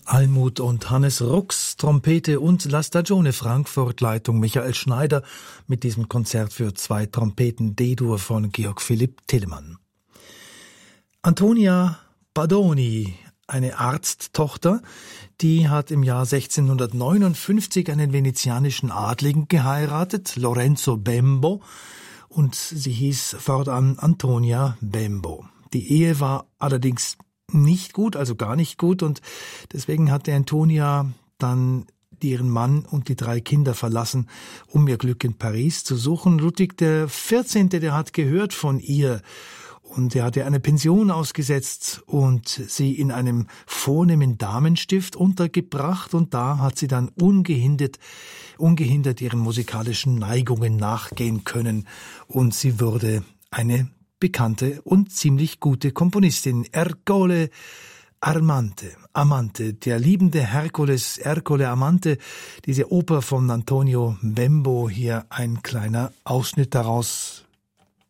Almuth und Hannes Rux, Trompete und La Stagione Frankfurt, Leitung Michael Schneider mit diesem Konzert für 2 Trompeten D-Dur von Georg Philipp Telemann. Antonia Badoni, eine Arzttochter, die hat im Jahr 1659 einen venezianischen Adligen geheiratet, Lorenzo Bembo, und sie hieß fortan Antonia Bembo. Die Ehe war allerdings nicht gut, also gar nicht gut, und deswegen hatte Antonia dann ihren Mann und die 3 Kinder verlassen, um ihr Glück in Paris zu suchen. Ludwig XIV., der hat gehört von ihr, und er hatte eine Pension ausgesetzt und sie in einem vornehmen Damenstift untergebracht, und da hat sie dann ungehindert ihren musikalischen Neigungen nachgehen können, und sie wurde eine bekannte und ziemlich gute Komponistin. Ercole Amante, der liebende Herkules, Ercole Amante, diese Oper von Antonio Bembo, hier ein kleiner Ausschnitt daraus.